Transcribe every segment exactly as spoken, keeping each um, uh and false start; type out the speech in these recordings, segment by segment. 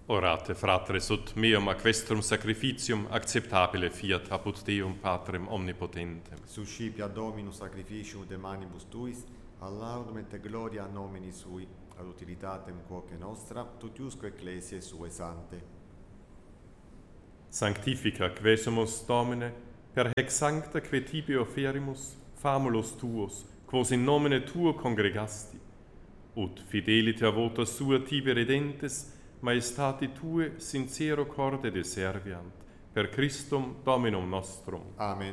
Orate, fratres, ut meum aquestrum sacrificium acceptabile fiat apud Deum Patrem omnipotentem. Suscipia Dominus sacrificium de manibus tuis, ad laudum et gloria nomini sui, ad utilitatem quoque nostra, tutiusque ecclesiae sue sante. Sanctifica quesumus, Domine, per hec sancta que tibi offerimus, famulos tuos, quos in nomine tuo congregasti, ut fideliter vota sua tibi redentes, maestati tue sincero corde deserviant, per Christum Dominum nostrum. Amen.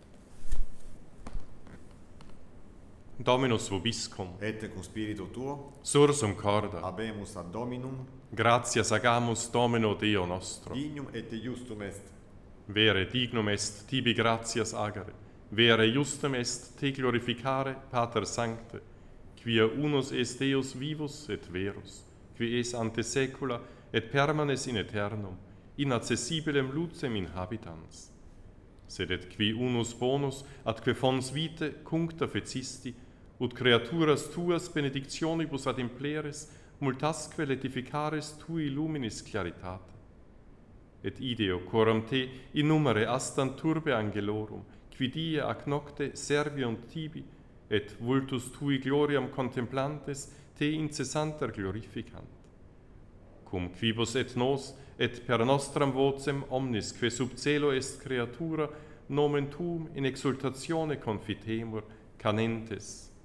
Dominus vobiscum, Et cum spiritu tuo, sursum corda, habemus ad Dominum, gratias agamus Domino Deo nostro. dignum et justum est. Vere dignum est tibi gratias agere, vere justum est te glorificare, Pater Sancte, quia unus est Deus vivus et verus, qui es ante saecula et permanes in aeternum, inaccessibilem lucem in habitans. Sed et qui unus bonus ad que fons vitae cuncta fecisti, ut creaturas tuas benedictionibus ad impleres, multasque letificaris tui luminis claritate. Et ideo coram te innumere astant turbe angelorum, qui die ac nocte serviunt tibi, et vultus tui gloriam contemplantes te incessanter glorificant. Cum quibus et nos, et per nostram vocem omnis, que sub celo est creatura, nomen tuum in exultatione confitemur, canentes.